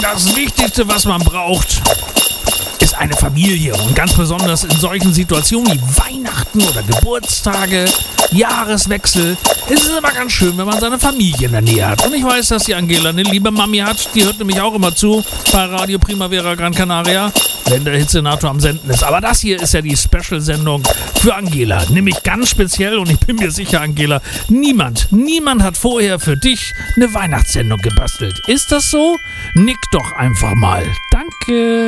Das Wichtigste, was man braucht, ist eine Familie. Und ganz besonders in solchen Situationen wie Weihnachten oder Geburtstage, Jahreswechsel, ist es immer ganz schön, wenn man seine Familie in der Nähe hat. Und ich weiß, dass die Angela eine liebe Mami hat. Die hört nämlich auch immer zu bei Radio Primavera Gran Canaria, wenn der Hitzenator am Senden ist. Aber das hier ist ja die Special-Sendung für Angela. Nämlich ganz speziell, und ich bin mir sicher, Angela, niemand hat vorher für dich eine Weihnachtssendung gebastelt. Ist das so? Nick doch einfach mal. Danke.